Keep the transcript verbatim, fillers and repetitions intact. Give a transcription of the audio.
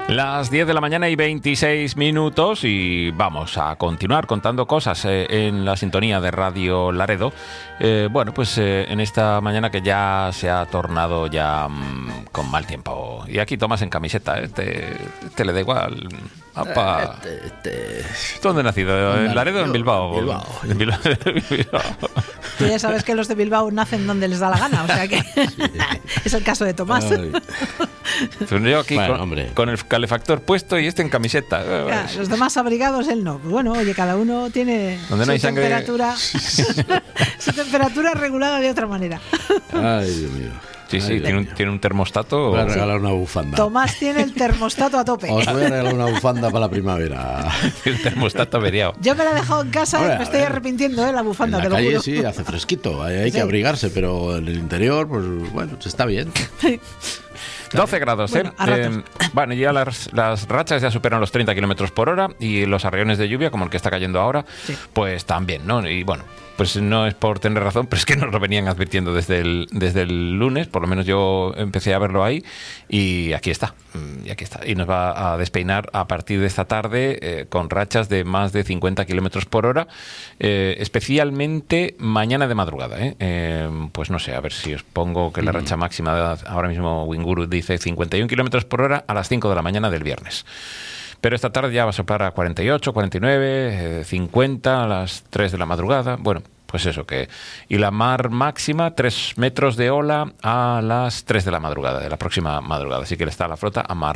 Las diez de la mañana y veintiséis minutos y vamos a continuar contando cosas eh, en la sintonía de Radio Laredo. Eh, bueno, pues eh, en esta mañana que ya se ha tornado ya mmm, con mal tiempo. Y aquí Tomás en camiseta, este, este le da igual. Apa. Este, este... ¿Dónde ha nacido? ¿En Laredo o en Bilbao? Bilbao. En Bilbao. Bilbao. Tú ya sabes que los de Bilbao nacen donde les da la gana, o sea que es el caso de Tomás. Ay. Yo aquí Bueno, con, hombre. con el calefactor puesto y este en camiseta. Ya, los demás abrigados, él no. Bueno, oye, cada uno tiene Donde no su hay sangre- temperatura, su temperatura regulada de otra manera. Ay, Dios mío. Sí, sí, Ay, tiene un, Dios mío. tiene un termostato. Voy a regalar una bufanda. Tomás tiene el termostato a tope. Os voy a regalar una bufanda para la primavera. El termostato averiado. Yo me la he dejado en casa Hombre, y me a estoy ver. arrepintiendo de la En bufanda, la te lo calle juro. sí, hace fresquito. Hay, hay Sí. que abrigarse, pero en el interior, pues bueno, se está bien. doce grados, ¿eh? Bueno, a ratos. Eh, bueno, ya las, las rachas ya superan los treinta kilómetros por hora y los arreones de lluvia, como el que está cayendo ahora, Sí. pues también, ¿no? Y bueno, pues no es por tener razón, pero es que nos lo venían advirtiendo desde el, desde el lunes, por lo menos yo empecé a verlo ahí y aquí está, mm, y aquí está. Y nos va a despeinar a partir de esta tarde eh, con rachas de más de cincuenta kilómetros por hora, eh, especialmente mañana de madrugada, ¿eh? Eh, pues no sé, a ver si os pongo que la racha máxima, ahora mismo Winguru dice cincuenta y un kilómetros por hora a las cinco de la mañana del viernes. Pero esta tarde ya va a soplar a cuarenta y ocho, cuarenta y nueve, eh, cincuenta a las tres de la madrugada. Bueno, pues eso que... Y la mar máxima, tres metros de ola a las tres de la madrugada, de la próxima madrugada. Así que está la flota amarrada.